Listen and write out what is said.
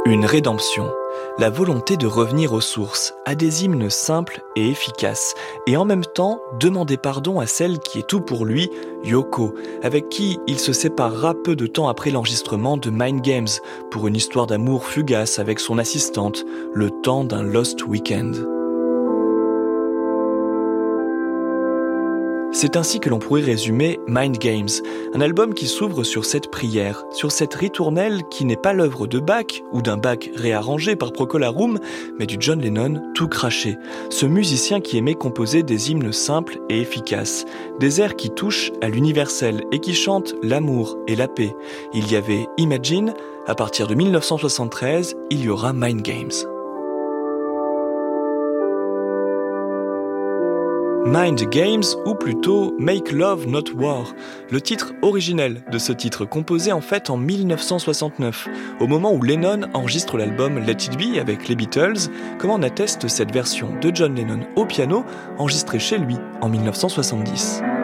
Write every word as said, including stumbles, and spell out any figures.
Une rédemption, la volonté de revenir aux sources, à des hymnes simples et efficaces, et en même temps demander pardon à celle qui est tout pour lui, Yoko, avec qui il se séparera peu de temps après l'enregistrement de Mind Games, pour une histoire d'amour fugace avec son assistante, le temps d'un Lost Weekend. C'est ainsi que l'on pourrait résumer Mind Games, un album qui s'ouvre sur cette prière, sur cette ritournelle qui n'est pas l'œuvre de Bach ou d'un Bach réarrangé par Procol Harum, mais du John Lennon tout craché, ce musicien qui aimait composer des hymnes simples et efficaces, des airs qui touchent à l'universel et qui chantent l'amour et la paix. Il y avait Imagine, à partir de dix-neuf cent soixante-treize, il y aura Mind Games. Mind Games, ou plutôt Make Love Not War, le titre originel de ce titre, composé en fait en dix-neuf cent soixante-neuf, au moment où Lennon enregistre l'album Let It Be avec les Beatles, comme en atteste cette version de John Lennon au piano, enregistrée chez lui en dix-neuf cent soixante-dix.